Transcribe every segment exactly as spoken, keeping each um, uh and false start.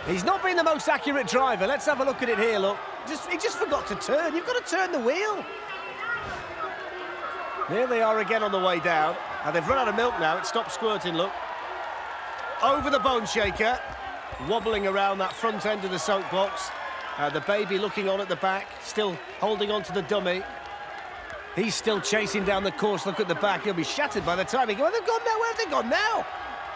He's not been the most accurate driver. Let's have a look at it here, look. Just, he just forgot to turn. You've got to turn the wheel. Here they are again on the way down. And they've run out of milk now. It stopped squirting, look. Over the bone shaker. Wobbling around that front end of the soapbox. Uh, the baby looking on at the back. Still holding on to the dummy. He's still chasing down the course. Look at the back. He'll be shattered by the time he goes. Where have they gone now? Where have they gone now?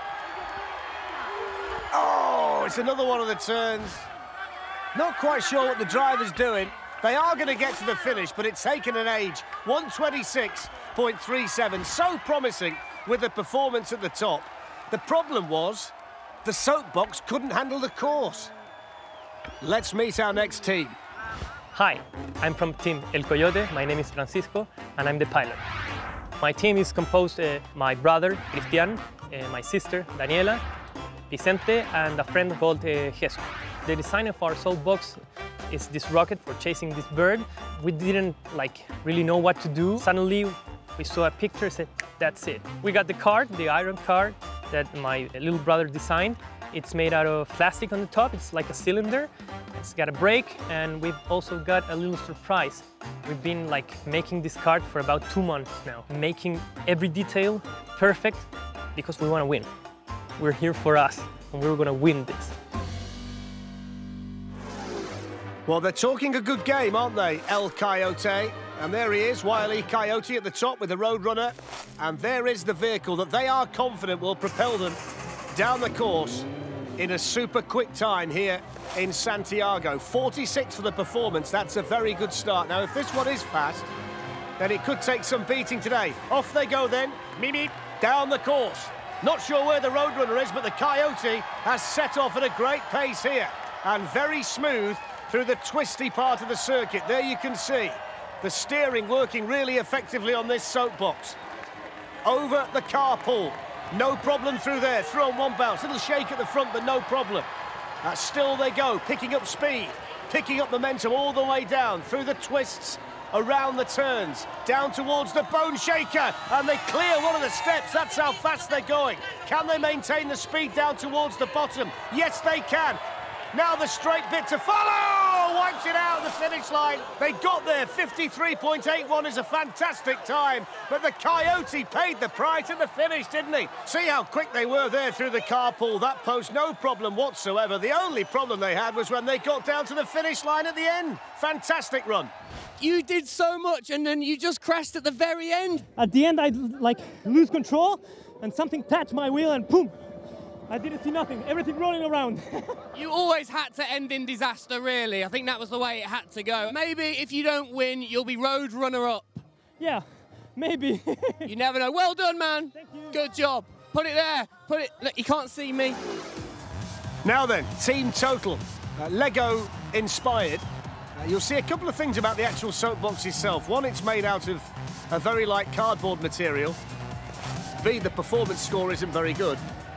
Oh, it's another one of the turns. Not quite sure what the driver's doing. They are going to get to the finish, but it's taken an age. one twenty-six point three seven. So promising with the performance at the top. The problem was the soapbox couldn't handle the course. Let's meet our next team. Hi, I'm from Team El Coyote. My name is Francisco, and I'm the pilot. My team is composed of uh, my brother, Cristian, uh, my sister, Daniela, Vicente, and a friend called uh, Jesus. The design of our soapbox is this rocket for chasing this bird. We didn't like really know what to do. Suddenly, we saw a picture and said, that's it. We got the card, the iron card that my little brother designed. It's made out of plastic on the top. It's like a cylinder. It's got a brake, and we've also got a little surprise. We've been like making this card for about two months now, making every detail perfect because we want to win. We're here for us, and we're going to win this. Well, they're talking a good game, aren't they, El Coyote? And there he is, Wile E. Coyote at the top with the Roadrunner. And there is the vehicle that they are confident will propel them down the course in a super quick time here in Santiago. forty-six for the performance. That's a very good start. Now, if this one is fast, then it could take some beating today. Off they go then, meep, meep, down the course. Not sure where the Roadrunner is, but the Coyote has set off at a great pace here. And very smooth through the twisty part of the circuit. There you can see the steering working really effectively on this soapbox. Over the carpool. No problem through there. Through on one bounce. Little shake at the front, but no problem. Uh, still they go, picking up speed, picking up momentum all the way down through the twists, around the turns, down towards the bone shaker, and they clear one of the steps. That's how fast they're going. Can they maintain the speed down towards the bottom? Yes, they can. Now the straight bit to follow! Wipes it out at the finish line. They got there. fifty-three point eight one is a fantastic time, but the Coyote paid the price at the finish, didn't he? See how quick they were there through the carpool. That posed no problem whatsoever. The only problem they had was when they got down to the finish line at the end. Fantastic run. You did so much, and then you just crashed at the very end. At the end, I like lose control, and something touched my wheel, and boom! I didn't see nothing, everything rolling around. You always had to end in disaster, really. I think that was the way it had to go. Maybe if you don't win, you'll be road runner-up. Yeah, maybe. You never know. Well done, man. Thank you. Good job. Put it there. Put it. Look, you can't see me. Now then, Team Total, uh, Lego inspired. Uh, you'll see a couple of things about the actual soapbox itself. One, it's made out of a very light cardboard material. B, the performance score isn't very good.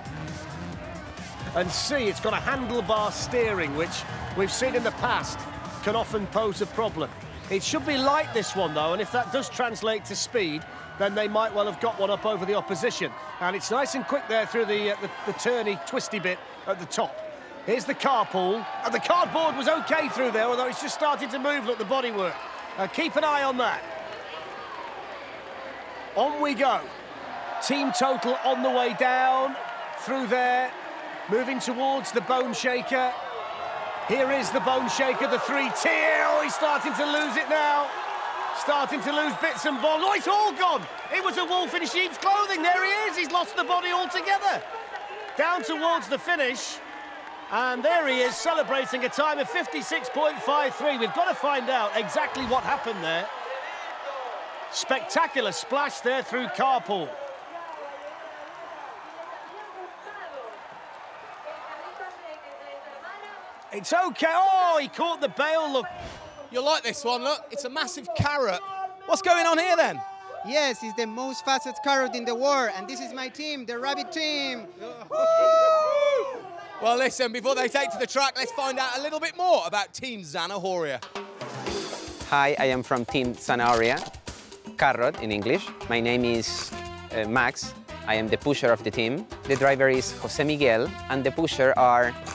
And C, it's got a handlebar steering, which we've seen in the past can often pose a problem. It should be light, this one, though, and if that does translate to speed, then they might well have got one up over the opposition. And it's nice and quick there through the, uh, the, the turny, twisty bit at the top. Here's the carpool. And the cardboard was OK through there, although it's just starting to move, look, the bodywork. Uh, keep an eye on that. On we go. Team Total on the way down, through there. Moving towards the bone shaker. Here is the bone shaker, the three tier. Oh, he's starting to lose it now. Starting to lose bits and bobs. Oh, it's all gone. It was a wolf in sheep's clothing. There he is. He's lost the body altogether. Down towards the finish. And there he is, celebrating a time of fifty-six point five three. We've got to find out exactly what happened there. Spectacular splash there through carpool. It's OK. Oh, he caught the bail, look. You'll like this one, look. It's a massive carrot. What's going on here, then? Yes, it's the most fastest carrot in the world, and this is my team, the Rabbit team. Well, listen, before they take to the track, let's find out a little bit more about Team Zanahoria. Hi, I am from Team Zanahoria, Carrot in English. My name is uh, Max. I am the pusher of the team. The driver is Jose Miguel, and the pusher are